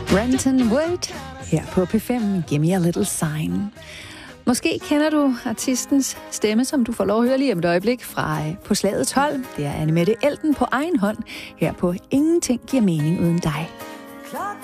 Brenton Wood her på P5, Give Me a Little Sign. Måske kender du artistens stemme, som du får lov at høre lige om et øjeblik fra På Slagets Hold. Det er Annemette Elten på egen hånd her på Ingenting giver mening uden dig.